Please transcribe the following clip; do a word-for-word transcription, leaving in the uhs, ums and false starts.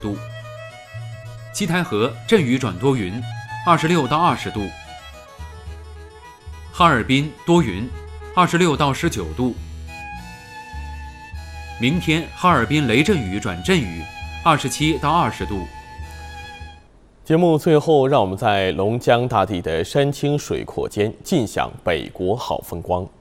度。七台河阵雨转多云，二十六到二十度。哈尔滨多云，二十六到十九度。明天哈尔滨雷阵雨转阵雨，二十七到二十度。 节目最后，让我们在龙江大地的山清水阔间尽享北国好风光。